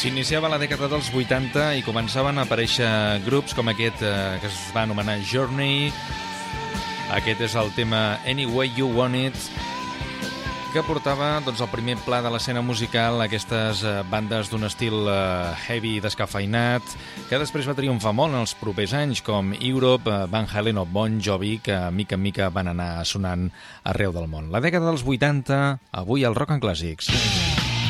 S'iniciava la dècada dels 80 i començaven a aparèixer grups com aquest que es va anomenar Journey. Aquest és el tema Any Way You Want It, que portava al primer pla de l'escena musical aquestes bandes d'un estil heavy descafeinat, que després va triomfar molt en els propers anys, com Europe, Van Halen o Bon Jovi, que mica en mica van anar sonant arreu del món. La dècada dels 80, avui al Rock and Clàssics.